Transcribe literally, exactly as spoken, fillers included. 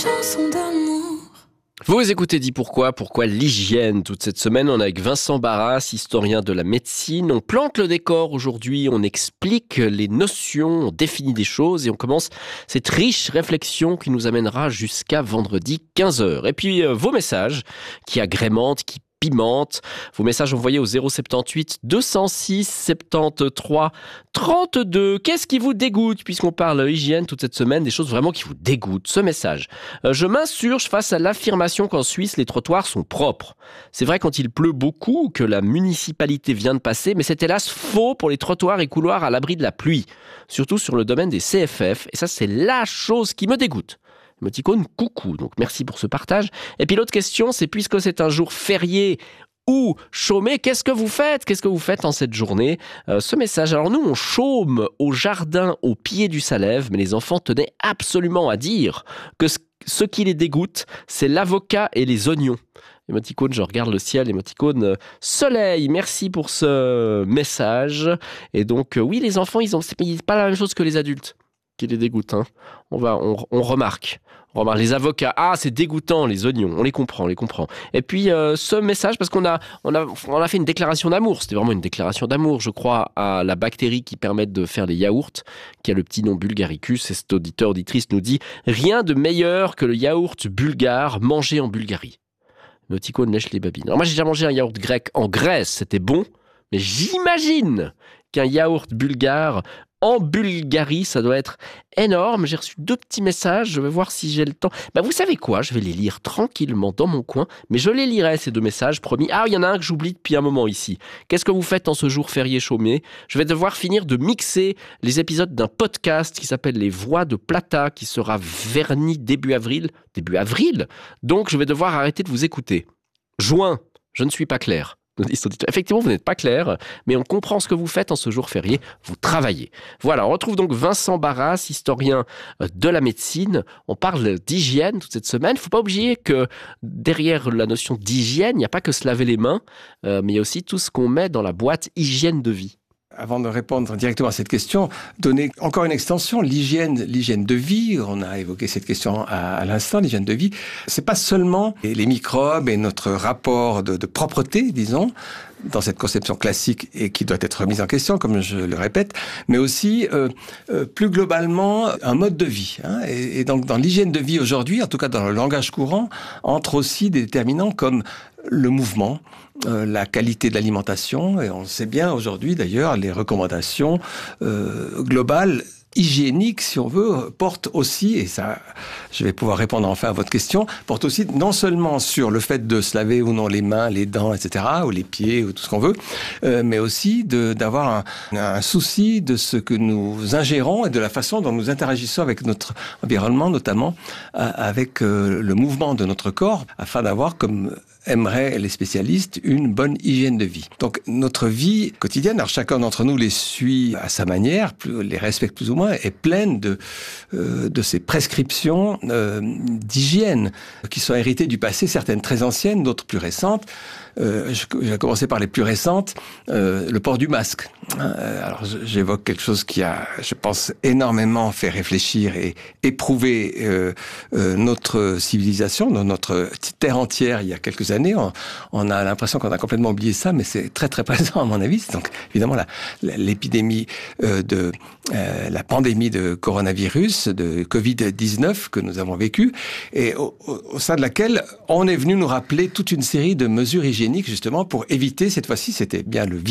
Chanson d'amour. Vous écoutez Dis Pourquoi, pourquoi l'hygiène toute cette semaine. On est avec Vincent Barras, historien de la médecine. On plante le décor aujourd'hui, on explique les notions, on définit des choses et on commence cette riche réflexion qui nous amènera jusqu'à vendredi quinze heures. Et puis euh, vos messages qui agrémentent, qui pimente. Vos messages envoyés au zéro soixante-dix-huit deux cent six soixante-treize trente-deux. Qu'est-ce qui vous dégoûte, puisqu'on parle hygiène toute cette semaine, des choses vraiment qui vous dégoûtent? Ce message. Euh, je m'insurge face à l'affirmation qu'en Suisse, les trottoirs sont propres. C'est vrai quand il pleut beaucoup, que la municipalité vient de passer, mais c'est hélas faux pour les trottoirs et couloirs à l'abri de la pluie. Surtout sur le domaine des C F F. Et ça, c'est la chose qui me dégoûte. Émoticône, coucou. Donc, merci pour ce partage. Et puis, l'autre question, c'est puisque c'est un jour férié ou chômé, qu'est-ce que vous faites? Qu'est-ce que vous faites en cette journée? euh, Ce message. Alors, nous, on chôme au jardin au pied du Salève, mais les enfants tenaient absolument à dire que ce, ce qui les dégoûte, c'est l'avocat et les oignons. Émoticône, je regarde le ciel, émoticône soleil. Merci pour ce message. Et donc, euh, oui, les enfants, ils ont, c'est pas la même chose que les adultes qui les dégoûtent. Hein. On va, on, on remarque. On remarque les avocats. Ah, c'est dégoûtant, les oignons. On les comprend, on les comprend. Et puis, euh, ce message, parce qu'on a, on a, on a fait une déclaration d'amour. C'était vraiment une déclaration d'amour, je crois, à la bactérie qui permet de faire les yaourts, qui a le petit nom Bulgaricus. Et cet auditeur, auditrice nous dit « Rien de meilleur que le yaourt bulgare mangé en Bulgarie ». Émoticône lèche les babines. Alors moi, j'ai déjà mangé un yaourt grec en Grèce. C'était bon. Mais j'imagine qu'un yaourt bulgare en Bulgarie, ça doit être énorme. J'ai reçu deux petits messages. Je vais voir si j'ai le temps. Bah, vous savez quoi? Je vais les lire tranquillement dans mon coin. Mais je les lirai, ces deux messages, promis. Ah, il y en a un que j'oublie depuis un moment ici. Qu'est-ce que vous faites en ce jour férié chômé? Je vais devoir finir de mixer les épisodes d'un podcast qui s'appelle Les Voix de Plata, qui sera verni début avril. Début avril? Donc, je vais devoir arrêter de vous écouter. Juin, je ne suis pas clair. Effectivement, vous n'êtes pas clair, mais on comprend ce que vous faites en ce jour férié. Vous travaillez. Voilà, on retrouve donc Vincent Barras, historien de la médecine. On parle d'hygiène toute cette semaine. Il ne faut pas oublier que derrière la notion d'hygiène, il n'y a pas que se laver les mains, euh, mais il y a aussi tout ce qu'on met dans la boîte hygiène de vie. Avant de répondre directement à cette question, donner encore une extension, l'hygiène, l'hygiène de vie. On a évoqué cette question à, à l'instant, l'hygiène de vie. C'est pas seulement les microbes et notre rapport de, de propreté, disons, dans cette conception classique et qui doit être remise en question, comme je le répète, mais aussi euh, euh, plus globalement un mode de vie. Hein, et, et donc dans l'hygiène de vie aujourd'hui, en tout cas dans le langage courant, entre aussi des déterminants comme le mouvement, euh, la qualité de l'alimentation, et on sait bien aujourd'hui d'ailleurs les recommandations euh, globales hygiénique, si on veut, porte aussi, et ça, je vais pouvoir répondre enfin à votre question, porte aussi non seulement sur le fait de se laver ou non les mains, les dents, et cetera, ou les pieds, ou tout ce qu'on veut, euh, mais aussi de, d'avoir un, un souci de ce que nous ingérons et de la façon dont nous interagissons avec notre environnement, notamment euh, avec euh, le mouvement de notre corps, afin d'avoir, comme aimeraient les spécialistes, une bonne hygiène de vie. Donc notre vie quotidienne, alors chacun d'entre nous les suit à sa manière, les respecte plus ou moins, est pleine de euh, de ces prescriptions euh, d'hygiène qui sont héritées du passé, certaines très anciennes, d'autres plus récentes. Euh, je, je vais commencer par les plus récentes, euh, le port du masque. Alors j'évoque quelque chose qui a, je pense, énormément fait réfléchir et éprouver euh, euh, notre civilisation, notre terre entière il y a quelques années. On, on a l'impression qu'on a complètement oublié ça, mais c'est très très présent à mon avis. Donc évidemment la, la, l'épidémie euh, de euh, la pandémie de coronavirus, de covid dix-neuf que nous avons vécu, et au, au, au sein de laquelle on est venu nous rappeler toute une série de mesures hygiéniques justement pour éviter, cette fois-ci c'était bien le